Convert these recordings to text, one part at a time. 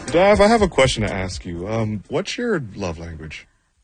Dav, I have a question to ask you. What's your love language?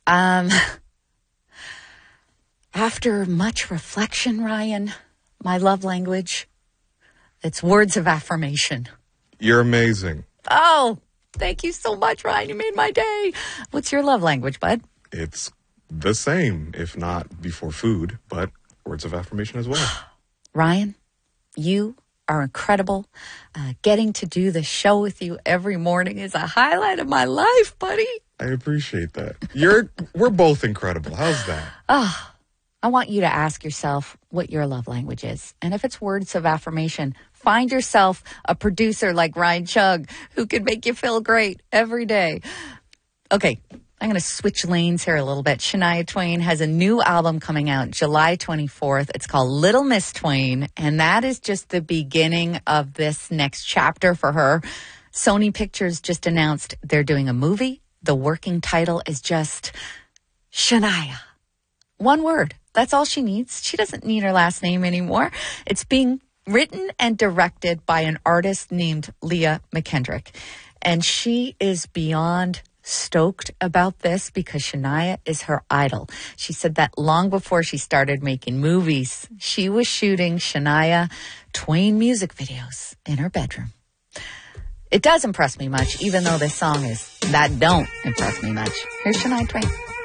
After much reflection, Ryan, my love language, it's words of affirmation. You're amazing. Oh, thank you so much, Ryan. You made my day. What's your love language, bud? It's the same, if not before food, but words of affirmation as well. Ryan, you are incredible. Getting to do the show with you every morning is a highlight of my life, buddy. I appreciate that. We're both incredible. How's that? I want you to ask yourself what your love language is. And if it's words of affirmation, find yourself a producer like Ryan Chug who can make you feel great every day. Okay, I'm going to switch lanes here a little bit. Shania Twain has a new album coming out July 24th. It's called Little Miss Twain, and that is just the beginning of this next chapter for her. Sony Pictures just announced they're doing a movie. The working title is just Shania. One word. That's all she needs. She doesn't need her last name anymore. It's being written and directed by an artist named Leah McKendrick. And she is beyond stoked about this because Shania is her idol. She said that long before she started making movies, she was shooting Shania Twain music videos in her bedroom. It does impress me much, even though this song is that don't impress me much. Here's Shania Twain.